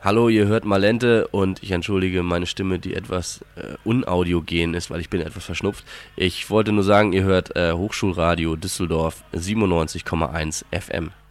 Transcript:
Hallo, ihr hört Malente und ich entschuldige meine Stimme, die etwas unaudiogen ist, weil ich bin etwas verschnupft. Ich wollte nur sagen, ihr hört Hochschulradio Düsseldorf 97,1 FM.